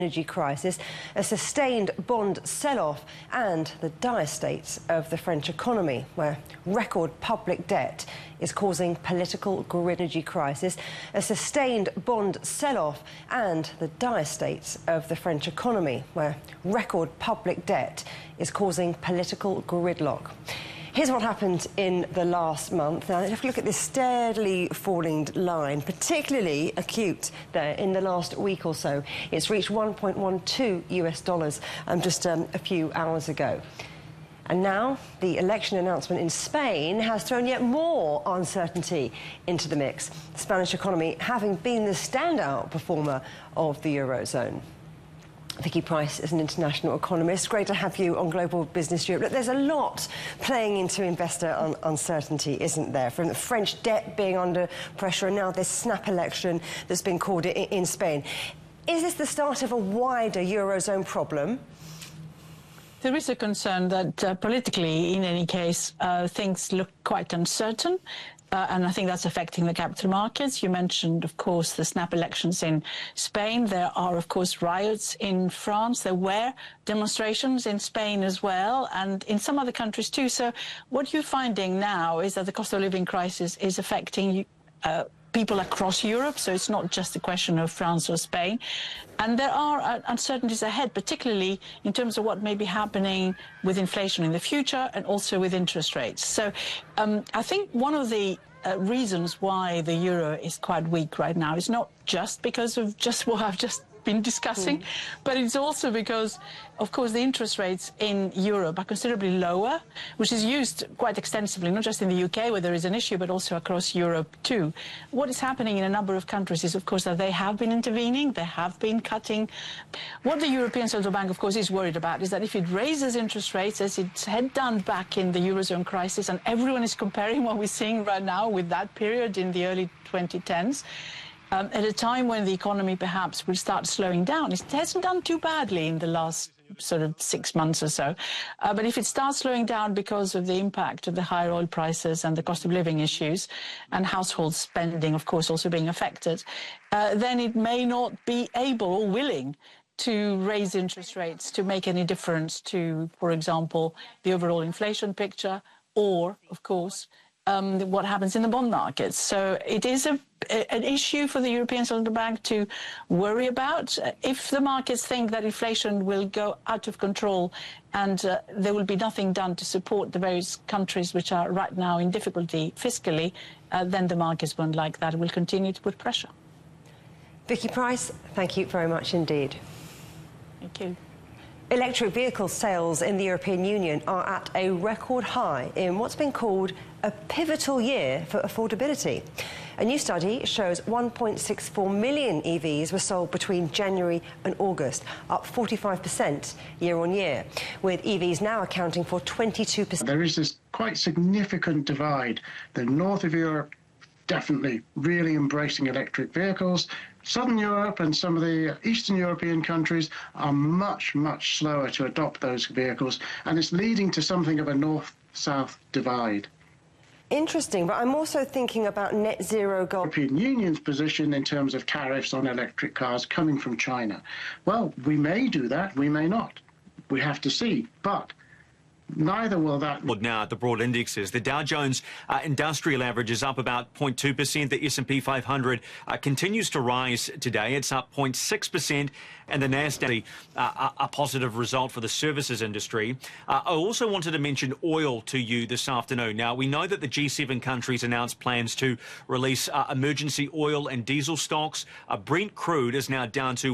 energy crisis, a sustained bond sell-off and the dire state of the French economy, where record public debt is causing political energy crisis, a sustained bond sell-off and the dire state of the French economy, where record public debt is causing political gridlock. Here's what happened in the last month. Now, if you look at this steadily falling line, particularly acute there in the last week or so, it's reached $1.12 US just a few hours ago. And now the election announcement in Spain has thrown yet more uncertainty into the mix, the Spanish economy having been the standout performer of the Eurozone. Vicky Pryce is an international economist. Great to have you on Global Business Europe. Look, there's a lot playing into investor uncertainty, isn't there? From the French debt being under pressure and now this snap election that's been called in Spain. Is this the start of a wider Eurozone problem? There is a concern that politically, in any case, things look quite uncertain. And I think that's affecting the capital markets. You mentioned, of course, the snap elections in Spain. There are, of course, riots in France. There were demonstrations in Spain as well, and in some other countries too. So what you're finding now is that the cost of living crisis is affecting people across Europe, so it's not just a question of France or Spain. And there are uncertainties ahead, particularly in terms of what may be happening with inflation in the future and also with interest rates. So I think one of the reasons why the euro is quite weak right now is not just because of just what I've just been discussing, but it's also because, of course, the interest rates in Europe are considerably lower, which is used quite extensively, not just in the UK where there is an issue, but also across Europe too. What is happening in a number of countries is, of course, that they have been intervening, they have been cutting. What the European Central Bank, of course, is worried about is that if it raises interest rates, as it had done back in the Eurozone crisis, and everyone is comparing what we're seeing right now with that period in the early 2010s, at a time when the economy perhaps will start slowing down. It hasn't done too badly in the last sort of 6 months or so. But if it starts slowing down because of the impact of the higher oil prices and the cost of living issues and household spending, of course, also being affected, then it may not be able or willing to raise interest rates to make any difference to, for example, the overall inflation picture or, of course, what happens in the bond markets. So it is an issue for the European Central Bank to worry about. If the markets think that inflation will go out of control and there will be nothing done to support the various countries which are right now in difficulty fiscally, then the markets won't like that and will continue to put pressure. Vicky Pryce, thank you very much indeed. Thank you. Electric vehicle sales in the European Union are at a record high in what's been called a pivotal year for affordability. A new study shows 1.64 million EVs were sold between January and August, up 45% year on year, with EVs now accounting for 22%. There is this quite significant divide. The north of Europe definitely really embracing electric vehicles. Southern Europe and some of the Eastern European countries are much, much slower to adopt those vehicles, and it's leading to something of a north-south divide. Interesting, but I'm also thinking about net zero goals. The European Union's position in terms of tariffs on electric cars coming from China. Well, we may do that, we may not. We have to see, but neither will that. Now at the broad indexes, the Dow Jones Industrial Average is up about 0.2%. The S&P 500 continues to rise today. It's up 0.6%. And the Nasdaq, a positive result for the services industry. I also wanted to mention oil to you this afternoon. Now, we know that the G7 countries announced plans to release emergency oil and diesel stocks. Brent crude is now down to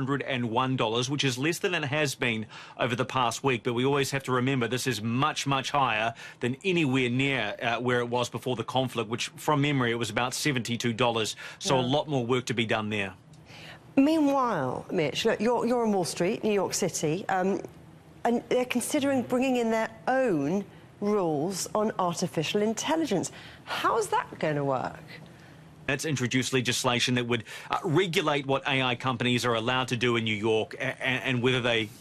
$101, which is less than it has been over the past week. But we always have to remember this is much, much higher than anywhere near where it was before the conflict, which from memory it was about $72. So a lot more work to be done there. Meanwhile, Mitch, look, you're on Wall Street, New York City, and they're considering bringing in their own rules on artificial intelligence. How's that going to work? It's introduced legislation that would regulate what AI companies are allowed to do in New York and whether they